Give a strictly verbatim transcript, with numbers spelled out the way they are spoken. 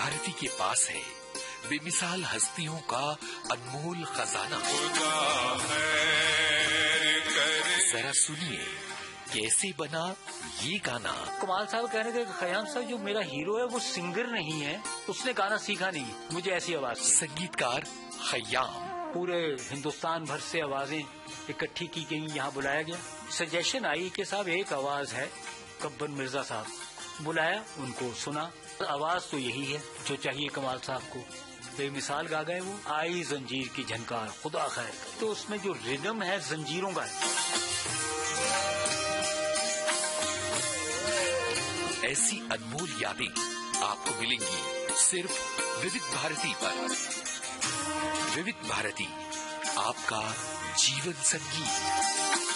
भारती के पास है बेमिसाल हस्तियों का अनमोल खजाना। जरा सुनिए कैसे बना ये गाना। कमाल साहब कहने के खयाम साहब जो मेरा हीरो है वो सिंगर नहीं है, उसने गाना सीखा नहीं, मुझे ऐसी आवाज। संगीतकार खयाम। पूरे हिंदुस्तान भर से आवाजें इकट्ठी की गई, यहाँ बुलाया गया। सजेशन आई कि साहब एक आवाज है कब्बर मिर्जा साहब, बुलाया, उनको सुना। आवाज तो यही है जो चाहिए कमाल साहब को, बेमिसाल गा गए वो। आई जंजीर की झनकार खुदा खैर, तो उसमें जो रिदम है जंजीरों का है। ऐसी अनमोल यादें आपको मिलेंगी सिर्फ विविध भारती पर। विविध भारती, आपका जीवन संगीत।